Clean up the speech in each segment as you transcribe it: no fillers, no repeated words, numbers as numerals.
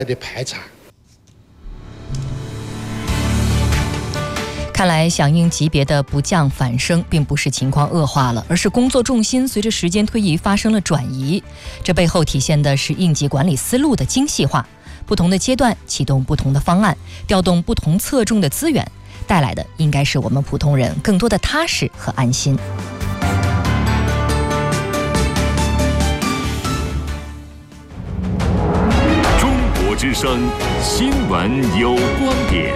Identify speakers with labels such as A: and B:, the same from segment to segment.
A: 的排查。
B: 看来响应级别的不降反升，并不是情况恶化了，而是工作重心随着时间推移发生了转移。这背后体现的是应急管理思路的精细化，不同的阶段启动不同的方案，调动不同侧重的资源，带来的应该是我们普通人更多的踏实和安心。
C: 中国之声新闻有观点。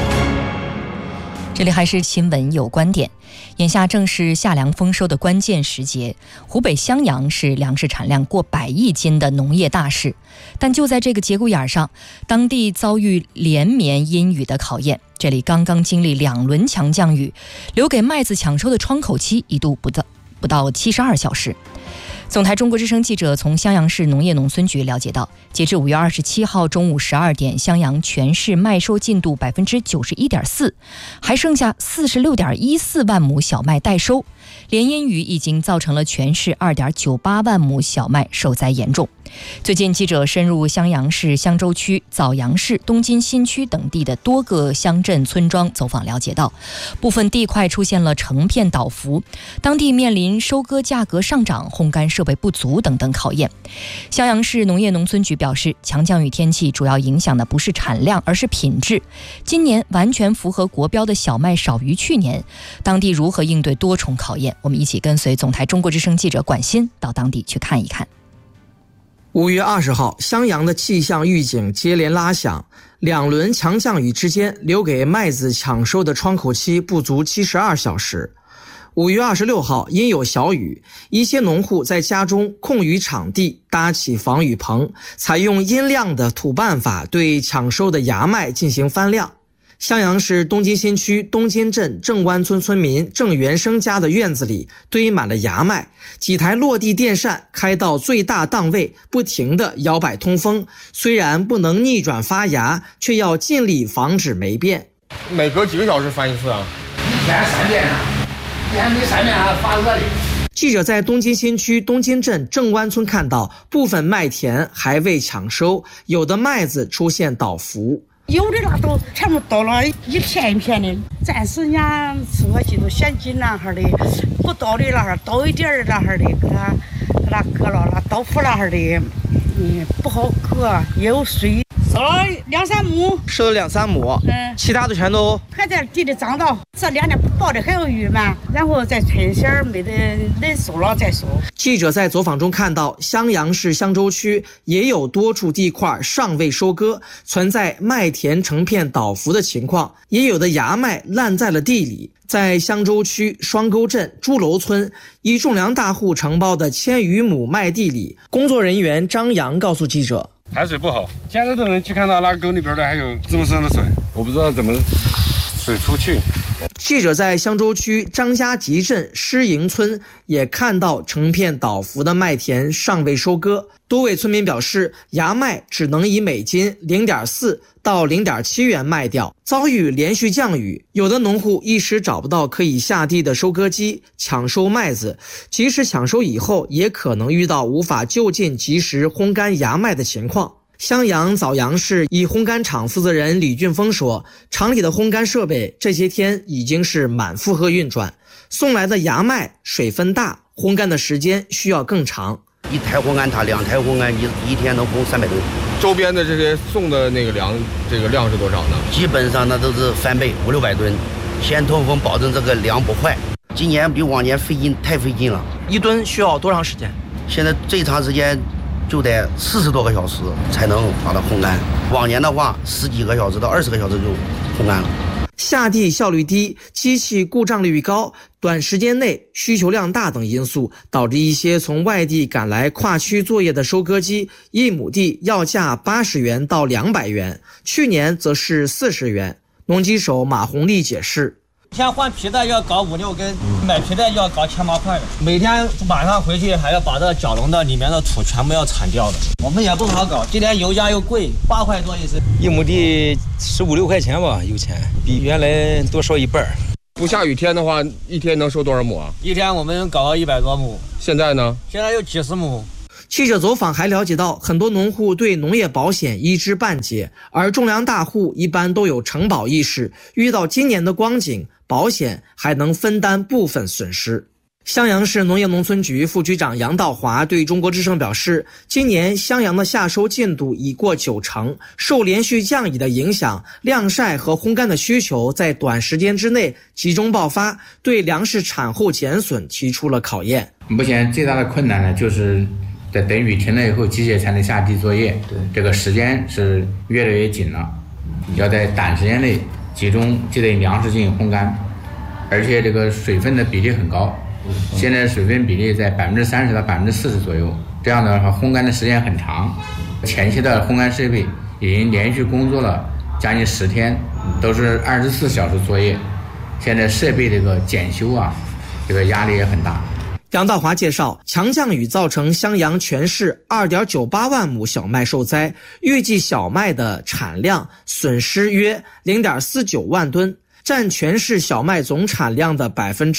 B: 这里还是新闻有观点。眼下正是夏粮丰收的关键时节，湖北襄阳是粮食产量过100亿斤的农业大市，但就在这个节骨眼上，当地遭遇连绵阴雨的考验。这里刚刚经历2轮强降雨，留给麦子抢收的窗口期一度不到72小时。总台中国之声记者从襄阳市农业农村局了解到，截至5月27号中午12点，襄阳全市麦收进度91.4%，还剩下46.14万亩小麦待收。连阴雨已经造成了全市2.98万亩小麦受灾严重。最近记者深入襄阳市襄州区、枣阳市、东津新区等地的多个乡镇村庄走访了解到，部分地块出现了成片倒伏，当地面临收割价格上涨、烘干设备不足等等考验。襄阳市农业农村局表示，强降雨天气主要影响的不是产量，而是品质。今年完全符合国标的小麦少于去年，当地如何应对多重考验？我们一起跟随总台中国之声记者管欣到当地去看一看。
D: 5月20号，襄阳的气象预警接连拉响，2轮强降雨之间，留给麦子抢收的窗口期不足72小时。5月26号，因有小雨，一些农户在家中空余场地搭起防雨棚，采用阴晾的土办法对抢收的芽麦进行翻晾。襄阳市东津新区东津镇正湾村村民郑元生家的院子里堆满了芽麦，几台落地电扇开到最大档位，不停地摇摆通风。虽然不能逆转发芽，却要尽力防止霉变。
E: 每隔几个小时翻一次啊？
F: 一天3遍啊，一天没3遍还发热的。
D: 记者在东津新区东津镇正湾村看到，部分麦田还未抢收，有的麦子出现倒伏。
G: 有的那都全部倒了一片一片的，暂时人家是我记住先进那哈的，不倒的那哈倒一点儿那哈的，给它割了，那倒伏那哈的，不好割，也有水。收了2-3亩，
D: 收了2-3亩，其他的全都
G: 还在地里长到。这2年不报的还有雨嘛，然后在春线没得人收了再收。
D: 记者在走访中看到，襄阳市襄州区也有多处地块尚未收割，存在麦田成片倒伏的情况，也有的芽麦烂在了地里。在襄州区双沟镇朱楼村一种粮大户承包的1000余亩麦地里，工作人员张阳告诉记者，
E: 排水不好，现在都能去看到那沟里边的还有这么深的水，我不知道怎么水出去。
D: 记者在襄州区张家集镇施营村也看到成片倒伏的麦田尚未收割，多位村民表示，芽麦只能以每斤0.4到0.7元卖掉。遭遇连续降雨，有的农户一时找不到可以下地的收割机抢收麦子，即使抢收以后，也可能遇到无法就近及时烘干芽麦的情况。襄阳枣阳市一烘干厂负责人李俊峰说，厂里的烘干设备这些天已经是满负荷运转，送来的芽麦水分大，烘干的时间需要更长。
H: 1台烘干塔2台烘干，一天能烘300吨。
E: 周边的这些送的那个粮，这个量是多少呢？
H: 基本上那都是翻倍，500-600吨。先通风，保证这个粮不坏。今年比往年太费劲了。
D: 1吨需要多长时间？
H: 现在最长时间就得40多个小时才能把它烘干，往年的话10几个小时到20个小时就烘干了。
D: 下地效率低、机器故障率高、短时间内需求量大等因素，导致一些从外地赶来跨区作业的收割机，1亩地要价80元到200元，去年则是40元。农机手马红丽解释，
I: 先换皮带要搞5-6根，买皮带要搞7-8块的，每天晚上回去还要把这角笼的里面的土全部要铲掉的。我们也不好搞，今年油价又贵，8块多一升
J: ，1亩地15-16块钱吧，油钱比原来多烧1半。
E: 不下雨天的话，一天能收多少亩啊？
I: 一天我们搞到100多亩。
E: 现在呢？
I: 现在有几10亩。
D: 记者走访还了解到，很多农户对农业保险一知半解，而种粮大户一般都有承保意识，遇到今年的光景，保险还能分担部分损失。襄阳市农业农村局副局长杨道华对中国之声表示，今年襄阳的夏收进度已过90%，受连续降雨的影响，晾晒和烘干的需求在短时间之内集中爆发，对粮食产后减损提出了考验。
A: 目前最大的困难呢，就是在等雨停了以后，机械才能下地作业，这个时间是越来越紧了，要在短时间内集中就对粮食进行烘干，而且这个水分的比例很高。现在水分比例在30%到40%左右，这样的话烘干的时间很长。前期的烘干设备已经连续工作了将近10天，都是24小时作业。现在设备这个检修啊，这个压力也很大。
D: 杨道华介绍，强降雨造成襄阳全市 2.98 万亩小麦受灾，预计小麦的产量损失约 0.49 万吨。占全市小麦总产量的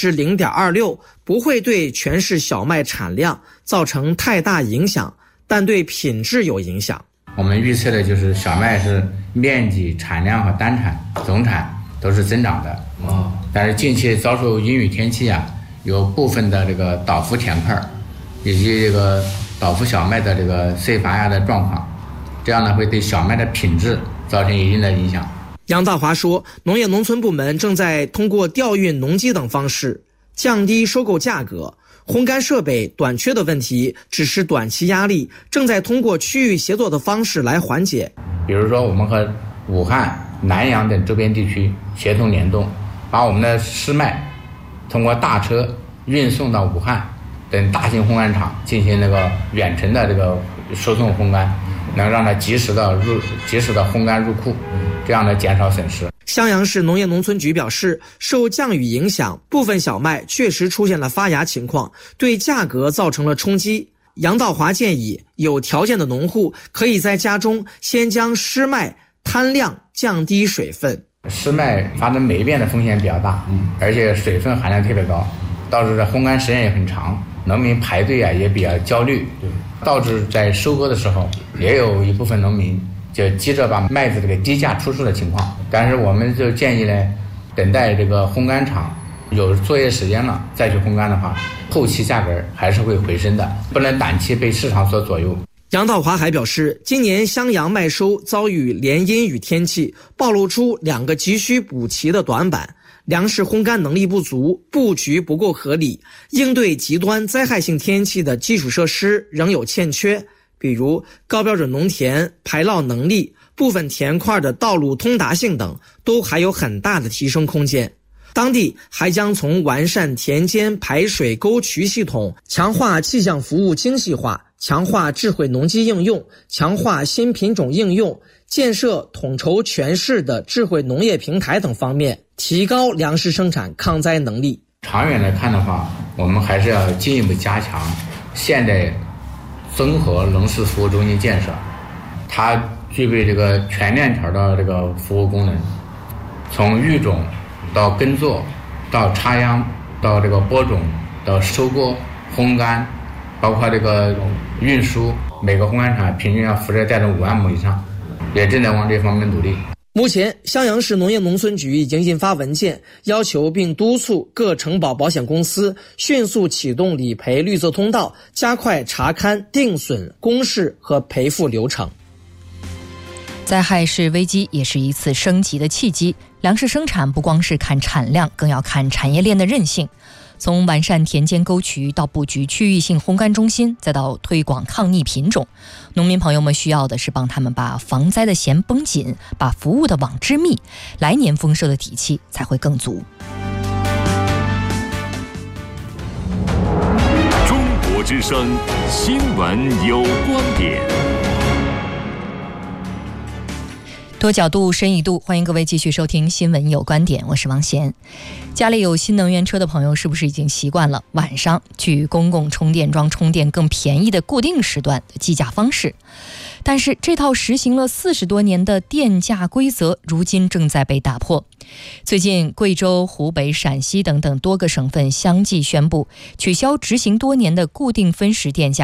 D: 0.26%， 不会对全市小麦产量造成太大影响，但对品质有影响。
A: 我们预测的就是小麦是面积、产量和单产、总产都是增长的。但是近期遭受阴雨天气啊，有部分的这个倒伏田块以及这个倒伏小麦的这个碎发芽的状况，这样呢会对小麦的品质造成一定的影响。
D: 杨道华说，农业农村部门正在通过调运农机等方式降低收购价格，烘干设备短缺的问题只是短期压力，正在通过区域协作的方式来缓解。
A: 比如说我们和武汉、南阳等周边地区协同联动，把我们的湿麦通过大车运送到武汉等大型烘干厂进行那个远程的这个输送烘干，能让它及时的烘干入库，这样呢减少损失。
D: 襄阳市农业农村局表示，受降雨影响，部分小麦确实出现了发芽情况，对价格造成了冲击。杨道华建议，有条件的农户可以在家中先将湿麦摊晾，降低水分。
A: 湿麦发生霉变的风险比较大，而且水分含量特别高，导致烘干时间也很长，农民排队啊也比较焦虑，导致在收割的时候也有一部分农民就急着把麦子这个低价出售的情况。但是我们就建议呢，等待这个烘干厂有作业时间了再去烘干的话，后期价格还是会回升的，不能短期被市场所左右。
D: 杨道华还表示，今年襄阳麦收遭遇连阴雨天气，暴露出2个急需补齐的短板：粮食烘干能力不足，布局不够合理，应对极端灾害性天气的基础设施仍有欠缺，比如高标准农田排涝能力、部分田块的道路通达性等，都还有很大的提升空间。当地还将从完善田间排水沟渠系统、强化气象服务精细化、强化智慧农机应用、强化新品种应用、建设统筹全市的智慧农业平台等方面，提高粮食生产抗灾能力。
A: 长远来看的话，我们还是要进一步加强现代综合农事服务中心建设，它具备这个全链条的这个服务功能，从育种到耕作，到插秧，到这个播种，到收割、烘干，包括这个运输，每个烘干厂平均要负责带动5万亩以上，也正在往这方面努力。
D: 目前，襄阳市农业农村局已经印发文件，要求并督促各承保保险公司迅速启动理赔绿色通道，加快查勘、定损、公示和赔付流程。
B: 灾害是危机，也是一次升级的契机。粮食生产不光是看产量，更要看产业链的韧性。从完善田间沟渠到布局区域性烘干中心，再到推广抗逆品种，农民朋友们需要的是帮他们把防灾的弦绷紧，把服务的网织密，来年丰收的底气才会更足。
C: 中国之声新闻有观点。
B: 多角度深一度，欢迎各位继续收听新闻有观点，我是王贤。家里有新能源车的朋友是不是已经习惯了晚上去公共充电桩充电更便宜的固定时段的计价方式？但是这套实行了40多年的电价规则如今正在被打破。最近贵州、湖北、陕西等等多个省份相继宣布取消执行多年的固定分时电价，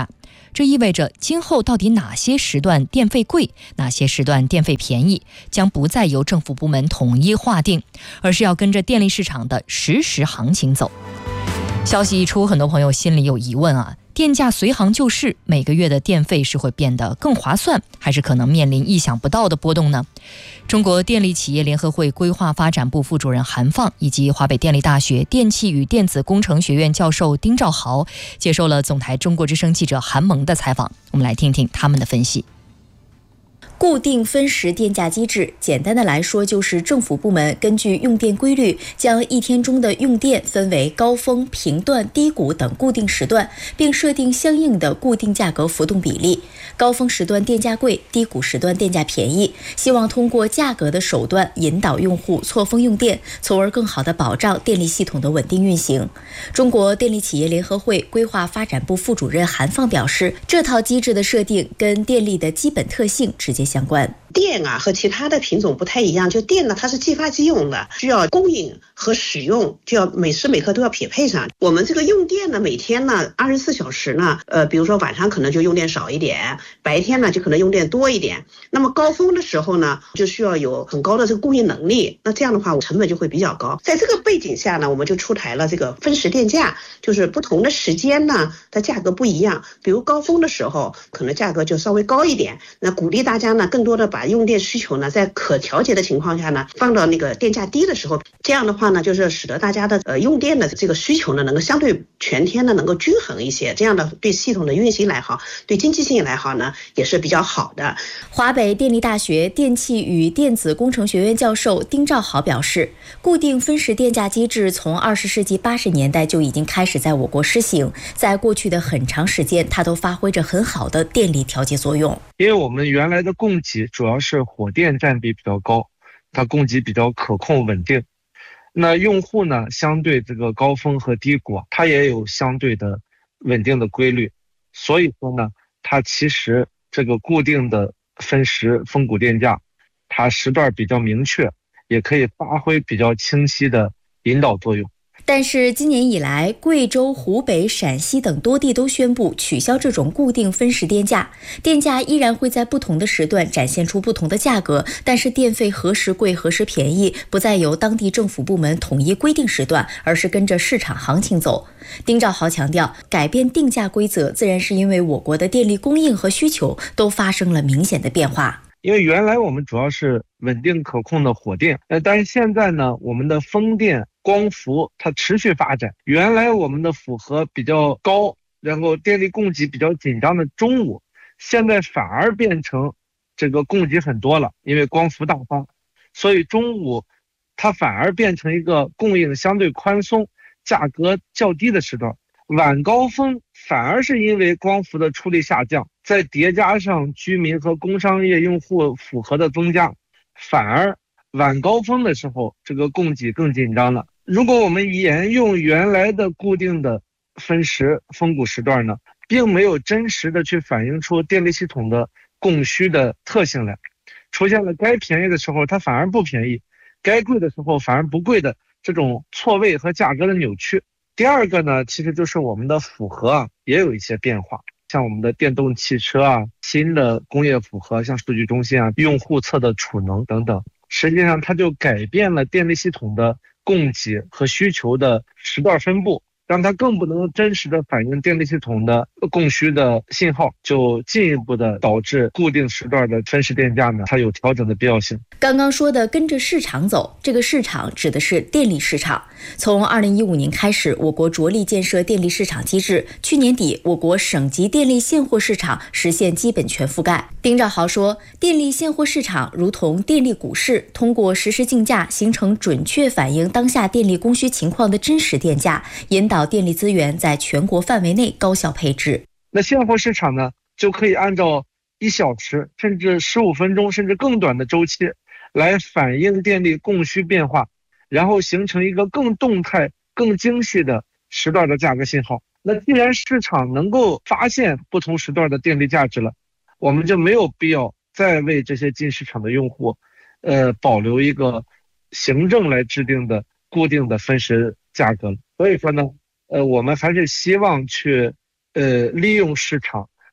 B: 这意味着今后到底哪些时段电费贵，哪些时段电费便宜，将不再由政府部门统一划定，而是要跟着电力市场的实时行情走。消息一出，很多朋友心里有疑问啊，电价随行就市，每个月的电费是会变得更划算，还是可能面临意想不到的波动呢？中国电力企业联合会规划发展部副主任韩放以及华北电力大学电气与电子工程学院教授丁兆豪接受了总台中国之声记者韩萌的采访，我们来听听他们的分析。
K: 固定分时电价机制，简单的来说就是政府部门根据用电规律，将一天中的用电分为高峰、频段、低谷等固定时段，并设定相应的固定价格浮动比例。高峰时段电价贵，低谷时段电价便宜，希望通过价格的手段引导用户错峰用电，从而更好地保障电力系统的稳定运行。中国电力企业联合会规划发展部副主任韩放表示，这套机制的设定跟电力的基本特性直接相关。
L: 电啊和其他的品种不太一样，就电呢它是继发机用的，需要供应和使用就要每时每刻都要匹配上。我们这个用电呢，每天呢24小时呢，比如说晚上可能就用电少一点，白天呢就可能用电多一点。那么高峰的时候呢，就需要有很高的这个供应能力，那这样的话成本就会比较高。在这个背景下呢，我们就出台了这个分时电价，就是不同的时间呢，它价格不一样。比如高峰的时候，可能价格就稍微高一点，那鼓励大家呢更多的把用电需求呢在可调节的情况下呢放到那个电价低的时候，这样的话呢就是使得大家的用电的这个需求呢能够相对全天呢能够均衡一些，这样的对系统的运行来好，对经济性来好呢也是比较好的。
K: 华北电力大学电气与电子工程学院教授丁兆豪表示，固定分时电价机制从20世纪80年代就已经开始在我国施行，在过去的很长时间它都发挥着很好的电力调节作用。
M: 因为我们原来的供给主要是火电占比比较高，它供给比较可控稳定，那用户呢相对这个高峰和低谷它也有相对的稳定的规律，所以说呢它其实这个固定的分时分谷电价它时段比较明确，也可以发挥比较清晰的引导作用。
K: 但是今年以来，贵州、湖北、陕西等多地都宣布取消这种固定分时电价，电价依然会在不同的时段展现出不同的价格，但是电费何时贵何时便宜不再由当地政府部门统一规定时段，而是跟着市场行情走。丁兆豪强调，改变定价规则自然是因为我国的电力供应和需求都发生了明显的变化。
M: 因为原来我们主要是稳定可控的火电，但是现在呢，我们的风电、光伏它持续发展。原来我们的负荷比较高，然后电力供给比较紧张的中午，现在反而变成这个供给很多了，因为光伏大发，所以中午它反而变成一个供应相对宽松、价格较低的时段。晚高峰反而是因为光伏的出力下降，再叠加上居民和工商业用户负荷的增加，反而晚高峰的时候这个供给更紧张了。如果我们沿用原来的固定的分时分谷时段呢，并没有真实的去反映出电力系统的供需的特性来，出现了该便宜的时候它反而不便宜，该贵的时候反而不贵的这种错位和价格的扭曲。第二个呢，其实就是我们的负荷也有一些变化，像我们的电动汽车新的工业负荷，像数据中心用户侧的储能等等，实际上它就改变了电力系统的供给和需求的时段分布，让它更不能真实的反映电力系统的供需的信号，就进一步的导致固定时段的分时电价呢，它有调整的必要性。
K: 刚刚说的跟着市场走，这个市场指的是电力市场。从2015年开始，我国着力建设电力市场机制，去年底我国省级电力现货市场实现基本全覆盖。丁兆豪说，电力现货市场如同电力股市，通过实时竞价形成准确反映当下电力供需情况的真实电价，引导电力资源在全国范围内高效配置。
M: 那现货市场呢，就可以按照1小时甚至15分钟甚至更短的周期来反映电力供需变化，然后形成一个更动态更精细的时段的价格信号。那既然市场能够发现不同时段的电力价值了，我们就没有必要再为这些进市场的用户保留一个行政来制定的固定的分时价格了。所以说呢我们还是希望去利用市场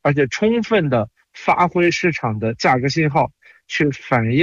M: 而且充分的发挥市场的价格信号，去反映